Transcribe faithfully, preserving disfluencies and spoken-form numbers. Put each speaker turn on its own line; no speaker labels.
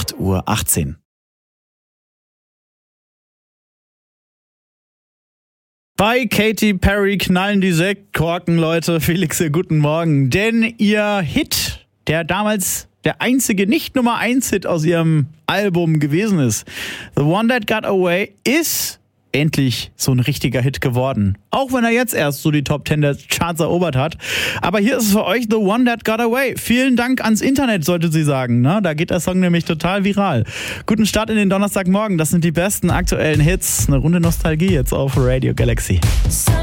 acht Uhr achtzehn. Bei Katy Perry knallen die Sektkorken, Leute. Felix, guten Morgen. Denn ihr Hit, der damals der einzige Nicht-Nummer eins Hit aus ihrem Album gewesen ist, The One That Got Away, ist endlich so ein richtiger Hit geworden. Auch wenn er jetzt erst so die Top Ten der Charts erobert hat. Aber hier ist es für euch The One That Got Away. Vielen Dank ans Internet, sollte sie sagen. Na, da geht der Song nämlich total viral. Guten Start in den Donnerstagmorgen. Das sind die besten aktuellen Hits. Eine Runde Nostalgie jetzt auf Radio Galaxy.